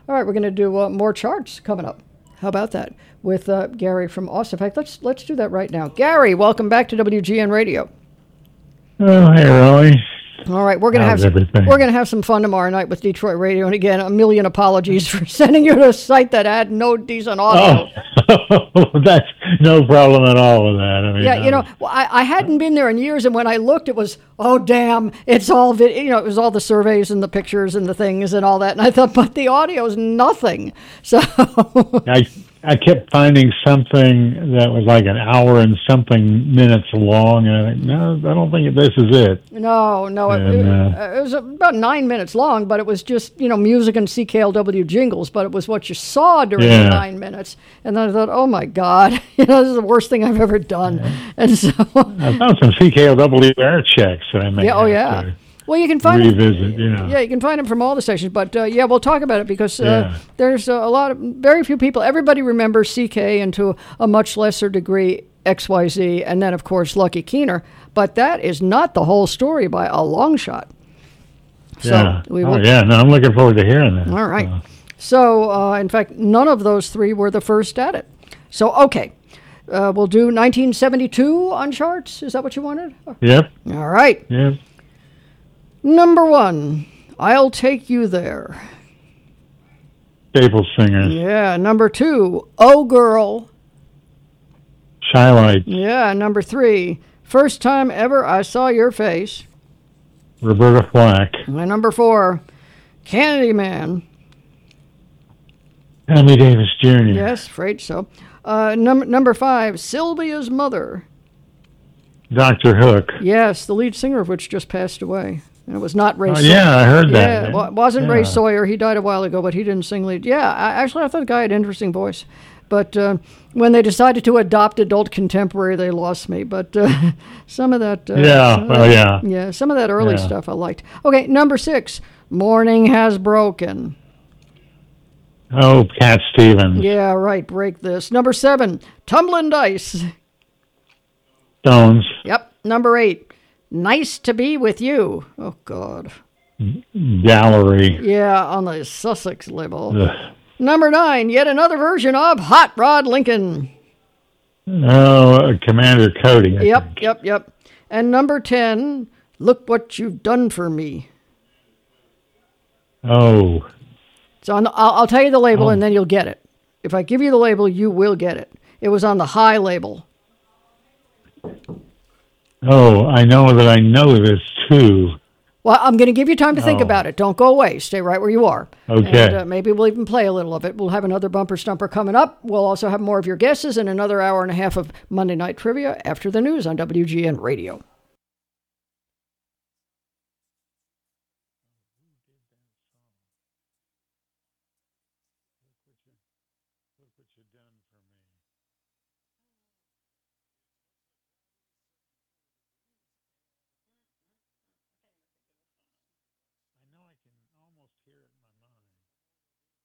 All right, we're going to do more charts coming up. How about that? With Gary from Austin. In fact, let's do that right now. Gary, welcome back to WGN Radio. Oh, hey, Roy. All right, we're gonna have some fun tomorrow night with Detroit Radio. And again, a million apologies for sending you to a site that had no decent audio. Oh, that's no problem at all with that. I mean, yeah, I hadn't been there in years, and when I looked, it was damn, it's all it was all the surveys and the pictures and the things and all that, and I thought, but the audio is nothing. So I kept finding something that was like an hour and something minutes long, and I think, no, I don't think this is it. No, it was about 9 minutes long, but it was just, music and CKLW jingles, but it was what you saw during the 9 minutes. And then I thought, oh my God, this is the worst thing I've ever done. Yeah. And so I found some CKLW air checks that I made. Well, you can find revisit, Yeah, you can find them from all the stations. But, we'll talk about it because there's very few people. Everybody remembers CK and to a much lesser degree XYZ, and then, of course, Lucky Keener. But that is not the whole story by a long shot. So I'm looking forward to hearing that. All right. So, in fact, none of those three were the first at it. So, okay. We'll do 1972 on charts. Is that what you wanted? Yep. All right. Yep. Number 1, I'll Take You There. Staple Singers. Yeah. Number 2, Oh Girl. Shy-Lights. Yeah. Number 3, First Time Ever I Saw Your Face. Roberta Flack. And number 4, Candyman. Sammy Davis Jr. Yes, afraid so. Number 5, Sylvia's Mother. Dr. Hook. Yes, the lead singer of which just passed away. And it was not Ray Sawyer. Yeah, I heard that. Yeah, it wasn't Ray Sawyer. He died a while ago, but he didn't sing lead. Yeah, I thought the guy had an interesting voice. But when they decided to adopt adult contemporary, they lost me. But some of that... Yeah, some of that early stuff I liked. Okay, number 6, Morning Has Broken. Oh, Cat Stevens. Yeah, right, Break This. Number 7, Tumbling Dice. Stones. Yep. Number 8, Nice to Be With You. Oh, God. Gallery. Yeah, on the Sussex label. Ugh. Number 9, yet another version of Hot Rod Lincoln. Oh, Commander Cody. Yep. And number 10, Look What You've Done For Me. Oh. So I'll tell you the label and then you'll get it. If I give you the label, you will get it. It was on the High label. Oh, I know that I know this too. Well, I'm going to give you time to think about it. Don't go away. Stay right where you are. Okay. And maybe we'll even play a little of it. We'll have another bumper stumper coming up. We'll also have more of your guesses and another hour and a half of Monday Night Trivia after the news on WGN Radio. Look what you've done for me.